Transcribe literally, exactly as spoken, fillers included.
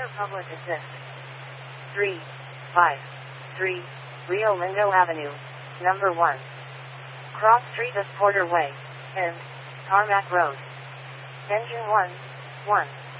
Auto Public Assist. three five three Rio Lindo Avenue, number one. Cross Street of Porter Way, and Tarmac Road. Engine one, one.